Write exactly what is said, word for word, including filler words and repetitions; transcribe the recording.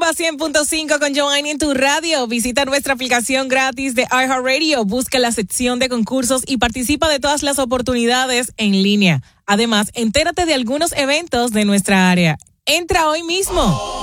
Rumba cien punto cinco con Joanny en tu radio. Visita nuestra aplicación gratis de iHeartRadio, busca la sección de concursos y participa de todas las oportunidades en línea. Además, entérate de algunos eventos de nuestra área. Entra hoy mismo.